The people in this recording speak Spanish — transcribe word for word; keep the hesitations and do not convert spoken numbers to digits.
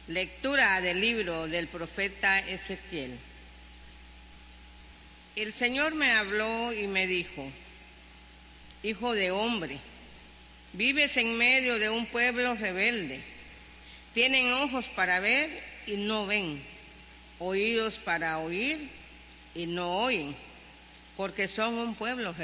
Lectura del libro del profeta Ezequiel. El Señor me habló y me dijo: Hijo de hombre, vives en medio de un pueblo rebelde. Tienen ojos para ver y no ven, oídos para oír y no oyen, porque son un pueblo rebelde.